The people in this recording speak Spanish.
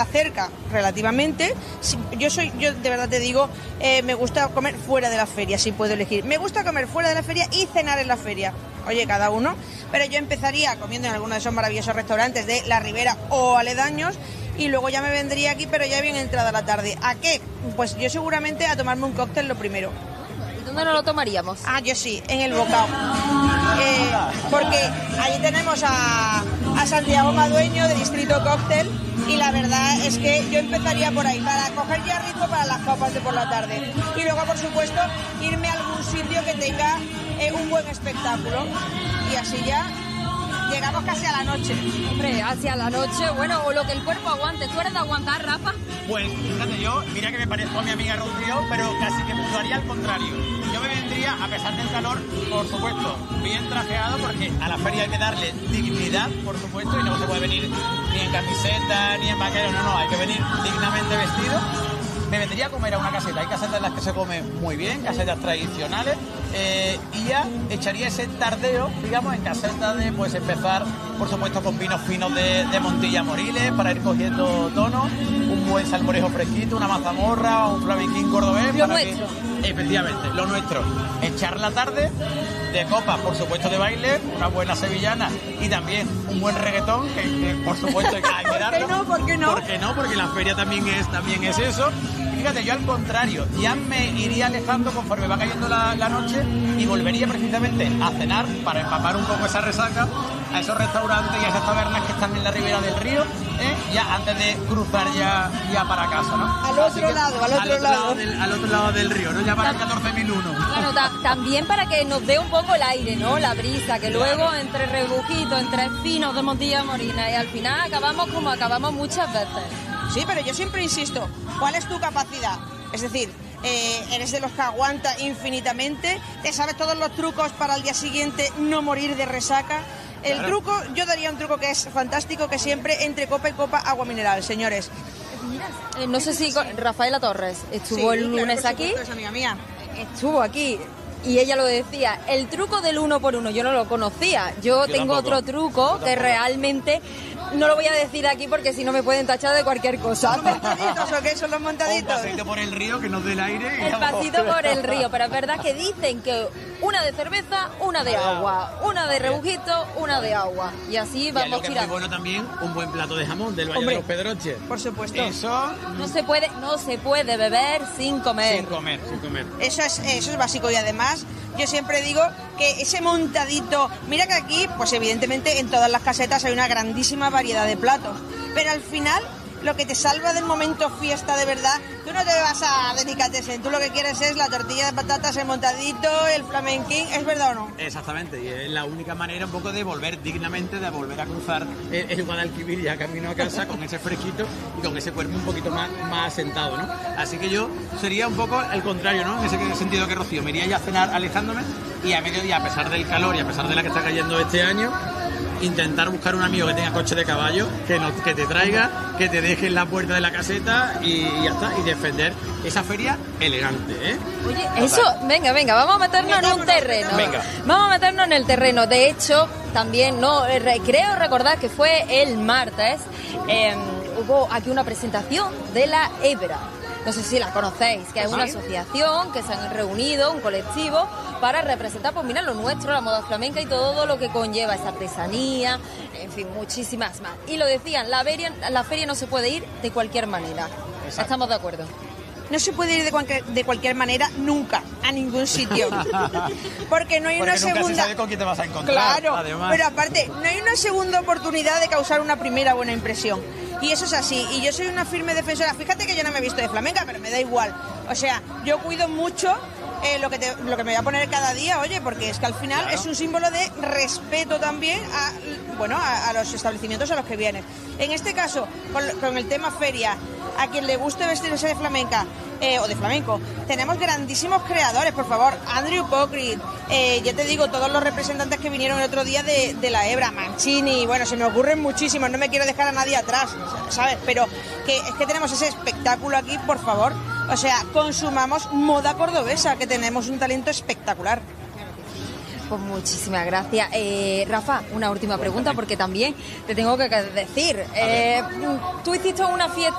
cerca relativamente. Yo de verdad te digo, me gusta comer fuera de la feria, si puedo elegir. Me gusta comer fuera de la feria y cenar en la feria. Oye, cada uno. Pero yo empezaría comiendo en alguno de esos maravillosos restaurantes de la Ribera o aledaños y luego ya me vendría aquí, pero ya bien entrada la tarde. ¿A qué? Pues yo seguramente a tomarme un cóctel lo primero. ¿Dónde nos lo tomaríamos? Ah, yo sí, en el Bocao. Porque allí tenemos a Santiago Madueño de Distrito Cóctel y la verdad es que yo empezaría por ahí, para coger ya ritmo para las copas de por la tarde. Y luego, por supuesto, irme a algún sitio que tenga un buen espectáculo. Y así ya llegamos casi a la noche. Hombre, hacia la noche, bueno, o lo que el cuerpo aguante. ¿Tú eres de aguantar, Rafa? Pues fíjate, yo, mira que me parezco a mi amiga Rocío, pero casi que lo haría al contrario. Yo me vendría, a pesar del calor, por supuesto, bien trajeado, porque a la feria hay que darle dignidad, por supuesto, y no se puede venir ni en camiseta, ni en vaquero, no, hay que venir dignamente vestido. Me vendría a comer a una caseta. Hay casetas en las que se come muy bien, casetas tradicionales, y ya echaría ese tardeo, digamos, en casetas de pues empezar, por supuesto, con vinos finos de Montilla Moriles para ir cogiendo tono, un buen salmorejo fresquito, una mazamorra, un flamenquín cordobés. Lo nuestro. Efectivamente, lo nuestro. Echar la tarde de copas, por supuesto, de baile, una buena sevillana y también un buen reggaetón, que por supuesto hay que darlo. ¿Por qué no? ¿Por qué no? Porque la feria también es eso. Fíjate, yo al contrario, ya me iría alejando conforme va cayendo la noche y volvería precisamente a cenar para empapar un poco esa resaca a esos restaurantes y a esas tabernas que están en la ribera del río, ya antes de cruzar ya para casa, ¿no? Al otro lado del río, ¿no? Ya para el 14.001. Claro, también para que nos dé un poco el aire, ¿no? La brisa, que luego entre rebujitos, entre espinos de Montilla Morina y al final acabamos como acabamos muchas veces. Sí, pero yo siempre insisto, ¿cuál es tu capacidad? Es decir, eres de los que aguanta infinitamente, te sabes todos los trucos para al día siguiente no morir de resaca. El truco, yo daría un truco que es fantástico, que siempre entre copa y copa agua mineral, señores. No sé si Rafaela Torres estuvo el lunes aquí. Es amiga mía. Estuvo aquí y ella lo decía, el truco del 1 por 1, yo no lo conocía. Yo tengo tampoco. otro truco que realmente no lo voy a decir aquí porque si no me pueden tachar de cualquier cosa. ¿Son montaditos o qué son los Un montaditos? paseito por el río que nos dé el aire. El pasito por el río, pero es verdad que dicen que una de cerveza, una de agua, una de rebujito, una de agua. Y así Y vamos lo que es muy tirando. bueno también, un buen plato de jamón del Valle Hombre, de los Pedroches. por supuesto. Eso No se puede beber sin comer. sin comer. Eso es básico y además yo siempre digo que ese montadito, mira que aquí pues evidentemente en todas las casetas hay una grandísima variedad de platos, pero al final lo que te salva del momento fiesta de verdad, tú no te vas a delicatessen, tú lo que quieres es la tortilla de patatas, el montadito, el flamenquín, ¿es verdad o no? Exactamente, y es la única manera un poco de volver dignamente, de volver a cruzar el Guadalquivir ya camino a casa con ese fresquito y con ese cuerpo un poquito más asentado, ¿no? Así que yo sería un poco el contrario, ¿no? En ese sentido que Rocío, me iría ya a cenar alejándome y a mediodía, a pesar del calor y a pesar de la que está cayendo este año, intentar buscar un amigo que tenga coche de caballo, que te traiga, que te deje en la puerta de la caseta y ya está, y defender esa feria elegante, ¿eh? Oye, eso, venga, vamos a meternos en un terreno. Venga. Vamos a meternos en el terreno. De hecho, también, no creo recordar que fue el martes, hubo aquí una presentación de la Hebra. No sé si la conocéis, que es una asociación que se han reunido, un colectivo, para representar, pues mira, lo nuestro, la moda flamenca y todo lo que conlleva esa artesanía, en fin, muchísimas más. Y lo decían, la feria no se puede ir de cualquier manera. Exacto. ¿Estamos de acuerdo? No se puede ir de cualquier manera nunca a ningún sitio. Porque no hay Porque una nunca segunda... se sabe con quién te vas a encontrar. Claro, además. pero aparte, no hay una segunda oportunidad de causar una primera buena impresión. Y eso es así. Y yo soy una firme defensora. Fíjate que yo no me he visto de flamenca, pero me da igual. O sea, yo cuido mucho lo que me voy a poner cada día, oye, porque es que al final es un símbolo de respeto también a los establecimientos a los que vienes. En este caso, con el tema feria, a quien le guste vestirse de flamenca o de flamenco, tenemos grandísimos creadores, por favor. Andrew Pocrit, ya te digo, todos los representantes que vinieron el otro día de la Hebra, Mancini, bueno, se me ocurren muchísimos, no me quiero dejar a nadie atrás, ¿sabes? Pero es que tenemos ese espectáculo aquí, por favor. O sea, consumamos moda cordobesa, que tenemos un talento espectacular. Pues muchísimas gracias. Rafa, una última pregunta, porque también te tengo que decir, tú hiciste una fiesta